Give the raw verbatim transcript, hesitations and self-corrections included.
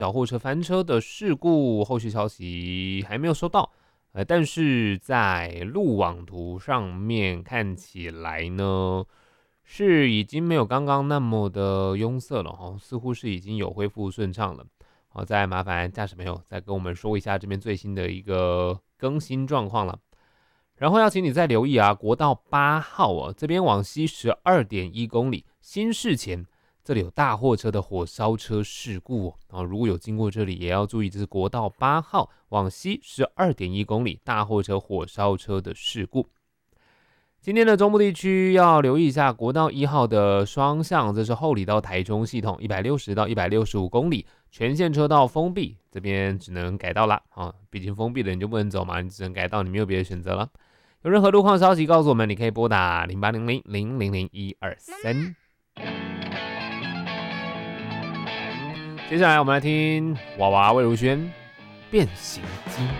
小货车翻车的事故，后续消息还没有收到。呃，但是在路网图上面看起来呢，是已经没有刚刚那么的拥塞了哦，似乎是已经有恢复顺畅了。好，再麻烦驾驶朋友再跟我们说一下这边最新的一个更新状况了。然后要请你再留意啊，国道八号哦，这边往西 十二点一 公里，新市前这里有大货车的火烧车事故哦，啊，如果有经过这里，也要注意，这是国道八号往西 十二点一 公里大货车火烧车的事故。今天的中部地区要留意一下国道一号的双向，这是后里到台中系统一百六十到一百六十五公里，全线车道封闭，这边只能改道啦啊，毕竟封闭了你就不能走嘛，你只能改道，你没有别的选择了。有任何路况消息告诉我们，你可以拨打零八零零零零零一二三。接下来我们来听娃娃魏如萱《变形记》。